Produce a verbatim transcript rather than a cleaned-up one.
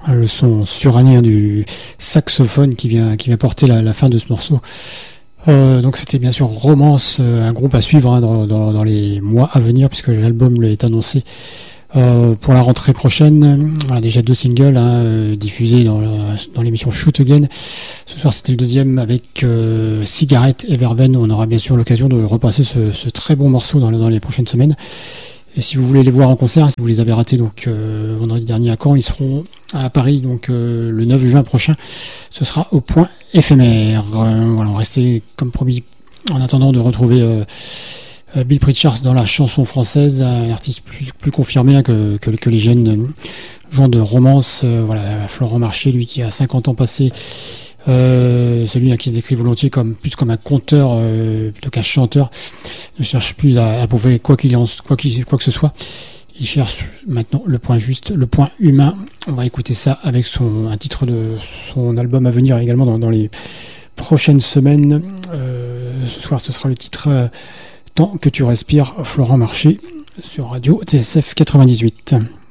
Le son suranné hein, du saxophone qui vient, qui vient porter la, la fin de ce morceau. Euh, donc c'était bien sûr Romance, euh, un groupe à suivre hein, dans, dans, dans les mois à venir puisque l'album est annoncé euh, pour la rentrée prochaine. Voilà, déjà deux singles hein, euh, diffusés dans, la, dans l'émission Shoot Again. Ce soir c'était le deuxième avec euh, Cigarette et Verveine. On aura bien sûr l'occasion de repasser ce, ce très bon morceau dans, dans les prochaines semaines. Et si vous voulez les voir en concert, si vous les avez ratés donc euh, vendredi dernier à Caen, ils seront à Paris donc euh, le neuf juin prochain. Ce sera au Point Éphémère. Euh, voilà, on restait comme promis en attendant de retrouver euh, euh, Bill Pritchard dans la chanson française, un artiste plus, plus confirmé hein, que, que, que les jeunes euh, gens de Romance. Euh, voilà, Florent Marché, lui qui a cinquante ans passé. Euh, celui hein, qui se décrit volontiers comme plus comme un conteur euh, plutôt qu'un chanteur, ne cherche plus à, à prouver quoi qu'il en quoi qu'il quoi que ce soit. Il cherche maintenant le point juste, le point humain. On va écouter ça avec son un titre de son album à venir également dans, dans les prochaines semaines. Euh, ce soir, ce sera le titre euh, Tant que tu respires, Florent Marché sur Radio T S F quatre-vingt-dix-huit.